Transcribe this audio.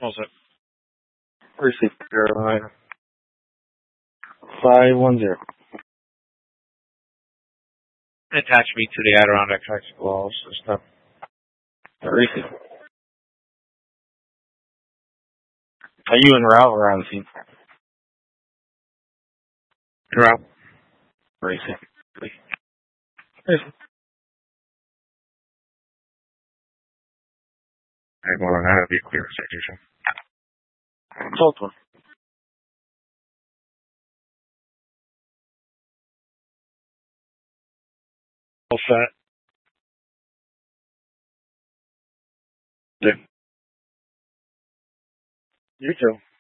What's it? Receive Carolina. 510. Attach me to the Adirondack Festival system. Receive. Are you en route or on the scene? Route. Receive. Hey, well, that'll be a clear citation. Salt one. All set. Yeah. You too.